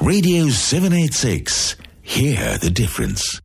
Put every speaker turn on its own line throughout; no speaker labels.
Radio 786. Hear the difference.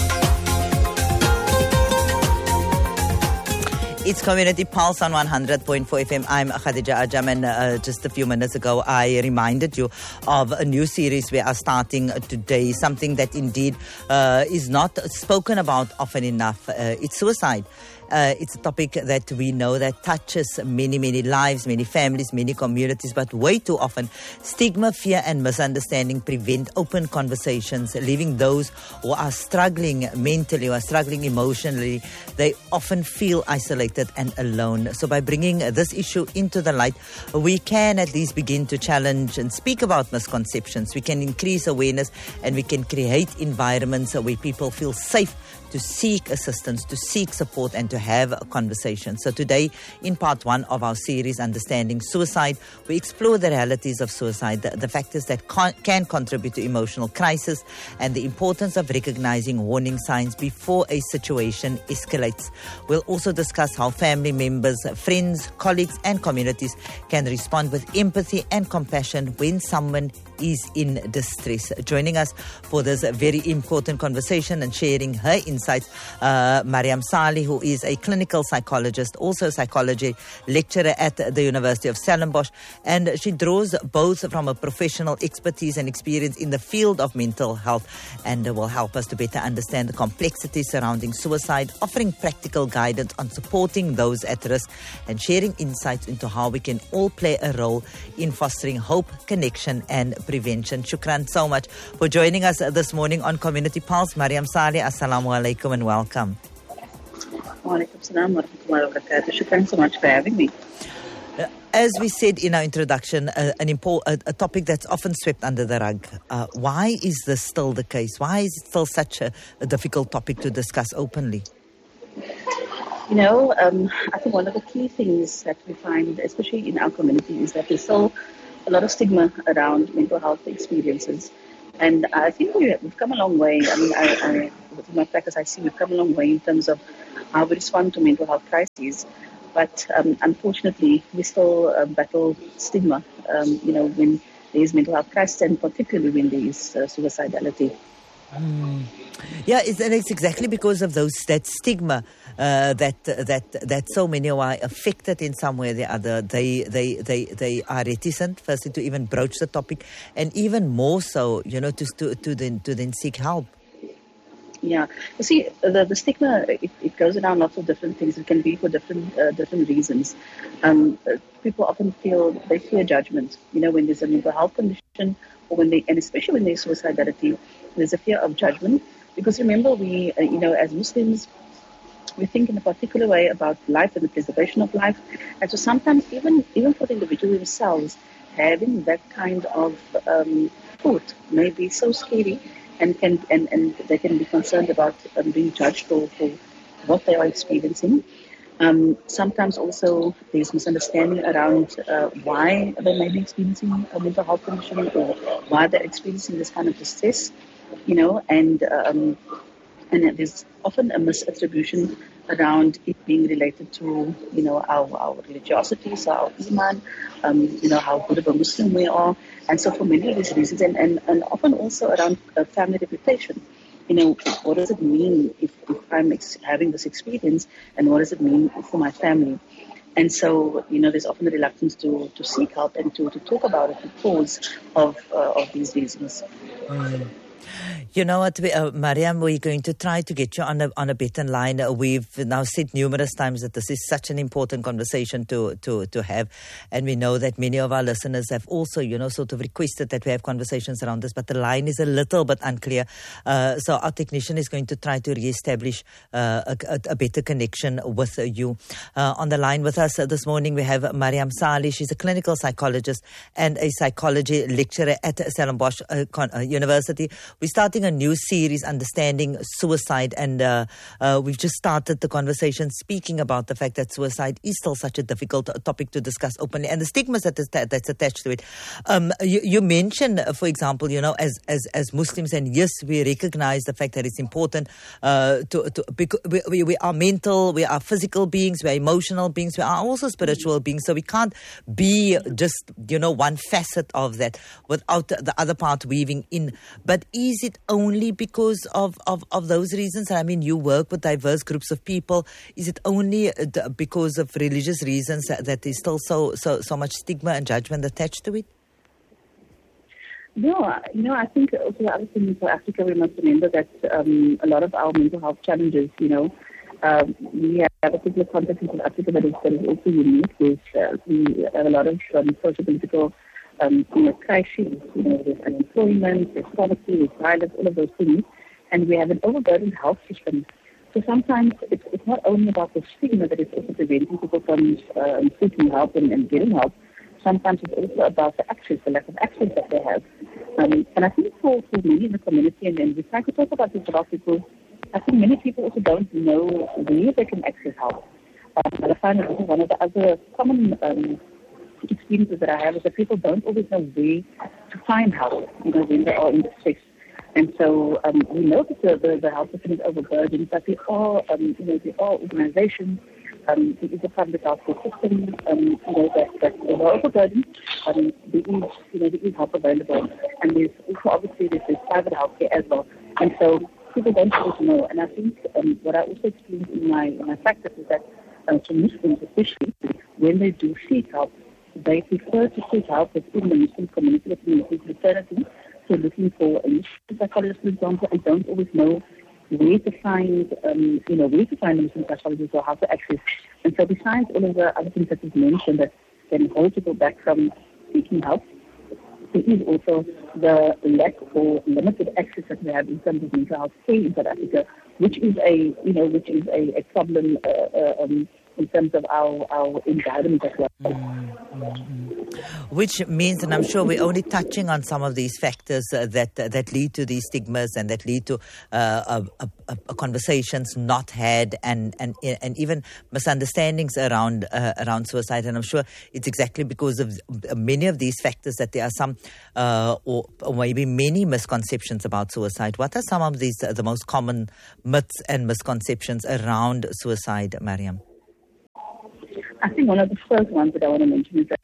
It's Community Pulse on 100.4 FM. I'm Khadija Ajam, and just a few minutes ago I reminded you of a new series we are starting today, something that indeed is not spoken about often enough. It's suicide. It's a topic that we know that touches many, many lives, many families, many communities, but way too often stigma, fear and misunderstanding prevent open conversations, leaving those who are struggling mentally, who are struggling emotionally. They often feel isolated and alone. So by bringing this issue into the light, we can at least begin to challenge and speak about misconceptions. We can increase awareness and we can create environments where people feel safe to seek assistance, to seek support and to have a conversation. So today, in part one of our series, Understanding Suicide, we explore the realities of suicide, the factors that can contribute to emotional crisis, and the importance of recognizing warning signs before a situation escalates. We'll also discuss how family members, friends, colleagues and communities can respond with empathy and compassion when someone is in distress. Joining us for this very important conversation and sharing her insights, Mariam Saleh, who is a clinical psychologist, also a psychology lecturer at the University of Stellenbosch, and she draws both from a professional expertise and experience in the field of mental health, and will help us to better understand the complexities surrounding suicide, offering practical guidance on supporting those at risk, and sharing insights into how we can all play a role in fostering hope, connection and prevention. Shukran so much for joining us this morning on Community Pulse. Mariam Saleh, assalamu alaikum and welcome.
Wa alaikum salam wa rahmatullahi wa barakatuh. Shukran so much for having me.
As we said in our introduction, a topic that's often swept under the rug. Why is this still the case? Why is it still such a difficult topic to discuss openly?
You know, I think one of the key things that we find, especially in our community, is that there's still a lot of stigma around mental health experiences. And I think we've come a long way. I mean, with my practice, I see we've come a long way in terms of how we respond to mental health crises. But unfortunately, we still battle stigma, when there is mental health crisis, and particularly when there is suicidality.
Yeah, it's exactly because of that stigma that so many are affected in some way or the other. They are reticent, firstly, to even broach the topic, and even more so, to then seek help.
Yeah, you see, the stigma, it goes around lots of different things. It can be for different reasons. People often they fear judgment. When there's a mental health condition, or and especially when there's suicidality, there's a fear of judgment. Because remember, we, as Muslims, we think in a particular way about life and the preservation of life. And so sometimes even for the individual themselves, having that kind of thought may be so scary, and they can be concerned about being judged for what they are experiencing. Sometimes also there's misunderstanding around why they may be experiencing a mental health condition, or why they're experiencing this kind of distress, and there's often a misattribution around it being related to, our religiosity, so our iman, how good of a Muslim we are. And so for many of these reasons, and often also around family reputation, what does it mean if I'm having this experience, and what does it mean for my family? And so, there's often a reluctance to seek help and to talk about it because of these reasons.
You know what, Mariam, we're going to try to get you on a better line. We've now said numerous times that this is such an important conversation to have, and we know that many of our listeners have also, sort of requested that we have conversations around this, but the line is a little bit unclear. So our technician is going to try to reestablish a better connection with you. On the line with us this morning, we have Mariam Saleh. She's a clinical psychologist and a psychology lecturer at Stellenbosch University, we're starting a new series, Understanding Suicide, and we've just started the conversation speaking about the fact that suicide is still such a difficult topic to discuss openly, and the stigmas that's attached to it. You mentioned, for example, as Muslims, and yes, we recognize the fact that it's important because we are mental, we are physical beings, we are emotional beings, we are also spiritual beings, so we can't be just, one facet of that without the other part weaving in. But is it only because of those reasons? I mean, you work with diverse groups of people. Is it only because of religious reasons that there's still so much stigma and judgment attached to it?
No, I think also the other thing for Africa, we must remember that a lot of our mental health challenges, we have a particular context in South Africa that is also unique. We have a lot of socio-political crises, there's unemployment, there's poverty, there's violence, all of those things, and we have an overburdened health system. So sometimes it's not only about the stigma that is also preventing people from seeking help and getting help. Sometimes it's also about the lack of access that they have. And I think for many in the community, and we try to talk about this a lot because I think many people also don't know where they can access help. And I find that one of the other common experiences that I have is that people don't always know where to find help, when they are in distress. And so we know that the health system is overburdened, but there are organizations, there is a public health system, that is overburdened. There is help available, and there's also obviously there's private healthcare as well. And so people don't always know. And I think what I also experienced in my practice is that for Muslims especially, when they do seek help, they prefer to seek help within the Muslim community, within the Muslim fraternity. So looking for a Muslim psychologist, for example, and don't always know where to find, a Muslim psychologist or how to access. And so besides all of the other things that you've mentioned that can hold people back from seeking help, there is also the lack or limited access that we have in terms of mental health care in South Africa, which is a problem in terms of our environment as well.
Which means, and I'm sure we're only touching on some of these factors that lead to these stigmas and that lead to conversations not had and even misunderstandings around suicide. And I'm sure it's exactly because of many of these factors that there are some or maybe many misconceptions about suicide. What are some of the most common myths and misconceptions around suicide, Mariam?
I think one of the first ones that I want to mention is that,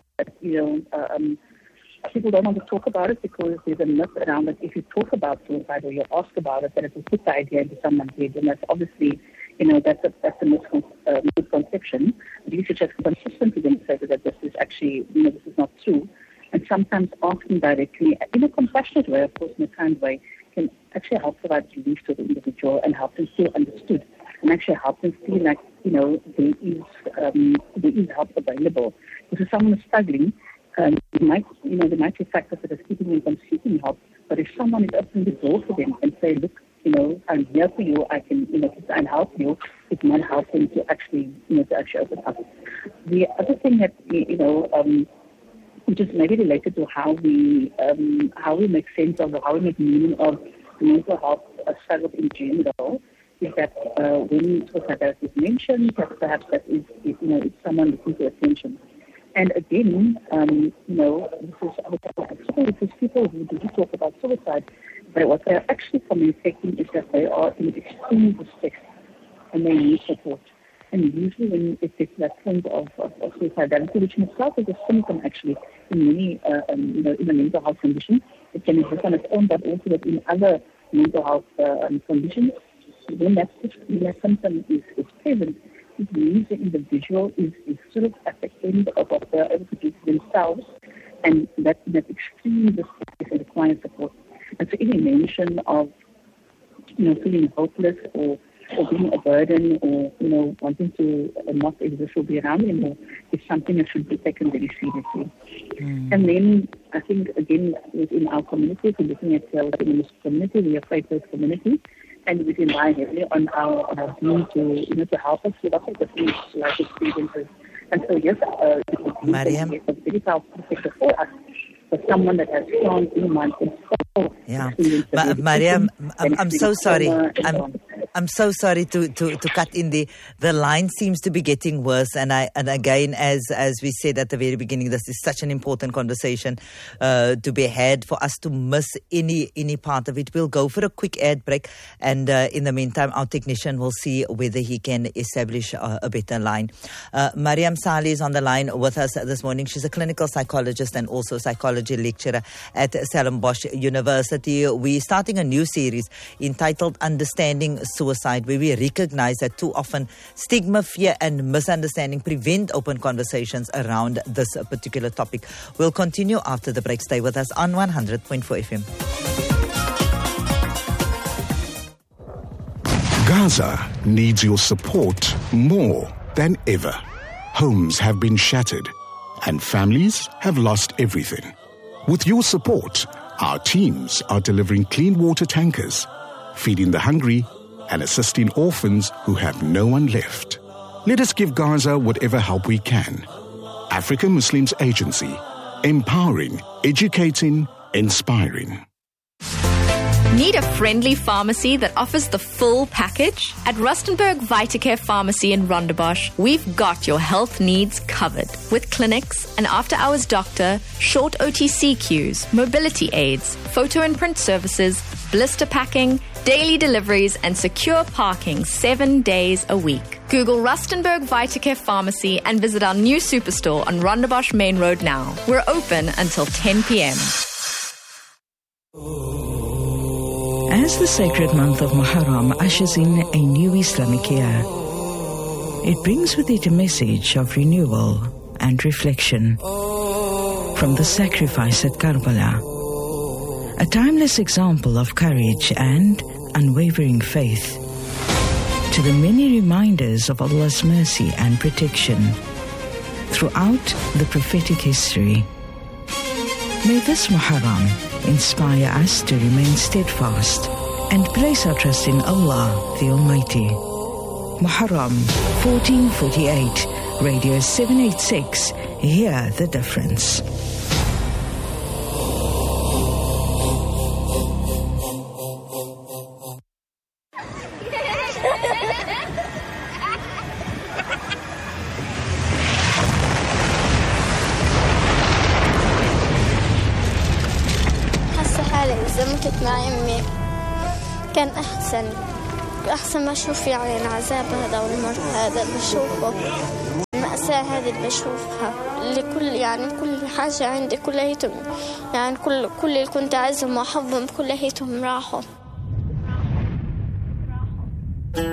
people don't want to talk about it because there's a myth around that if you talk about suicide or you ask about it, that it will put the idea into someone's head. And that's obviously, that's a misconception. Research has consistently demonstrated that this is actually, this is not true. And sometimes asking directly, in a compassionate way, of course, in a kind way, can actually help provide relief to the individual and help them feel understood and actually help them feel like, there is help available. Because if someone is struggling, there might be factors that are keeping them from seeking help. But if someone is opening the door for them and say, look, I'm here for you, I can, and help you, it might help them to actually open up. The other thing that, which is maybe related to how we make sense of, or how we make meaning of mental health struggles in general, is that when suicide is mentioned, that perhaps that is, it's someone looking for attention. And again, this is people who do talk about suicide, but what they're actually communicating is that they are in extreme distress and they need support. And usually when it gets to that point of suicidality, which in itself is a symptom actually in many, in a mental health condition, it can exist on its own, but also in other mental health conditions. When that symptom is present, it means the individual is sort of at the end of what they're able to do for themselves, and that extreme distress and requires support. And so any mention of, feeling hopeless or being a burden or, wanting to not exist or be around anymore is something that should be taken very seriously. And then I think, again, within our community, if we're looking at the Muslim community, we are a faith-based community, and we rely heavily on our team to help us with lots of different life experiences. And so, yes,
Mariam,
it's a very powerful sector for us. but someone that has strong iman can follow.
Yeah, Mariam, I'm so sorry. I'm so sorry to cut in the line seems to be getting worse, and again, as we said at the very beginning, this is such an important conversation to be had. For us to miss any part of it, we'll go for a quick ad break, and in the meantime, our technician will see whether he can establish a better line. Mariam Saleh is on the line with us this morning. She's a clinical psychologist and also psychology lecturer at Stellenbosch University. We're starting a new series entitled Understanding Suicide, where we recognize that too often stigma, fear and misunderstanding prevent open conversations around this particular topic. We'll continue after the break. Stay with us on 100.4 FM.
Gaza needs your support more than ever. Homes have been shattered and families have lost everything. With your support, our teams are delivering clean water tankers, feeding the hungry, and assisting orphans who have no one left. Let us give Gaza whatever help we can. African Muslims Agency, empowering, educating, inspiring.
Need a friendly pharmacy that offers the full package? At Rustenburg Vitacare Pharmacy in Rondebosch, we've got your health needs covered. With clinics, an after-hours doctor, short OTC queues, mobility aids, photo and print services, blister packing, daily deliveries, and secure parking 7 days a week. Google Rustenburg Vitacare Pharmacy and visit our new superstore on Rondebosch Main Road now. We're open until 10 p.m.
As the sacred month of Muharram ushers in a new Islamic year, it brings with it a message of renewal and reflection. From the sacrifice at Karbala, a timeless example of courage and unwavering faith, to the many reminders of Allah's mercy and protection throughout the prophetic history. May this Muharram inspire us to remain steadfast and place our trust in Allah the Almighty. Muharram 1448, Radio 786, hear the difference.
إذا متت مع أمي كان أحسن ما أشوف يعني العذاب هذا والمر هذا اللي بشوفه، المأساة هذه اللي بشوفها، كل حاجة عندي كليتهم، يعني كل اللي كنت أعزهم وأحبهم كليتهم راحوا.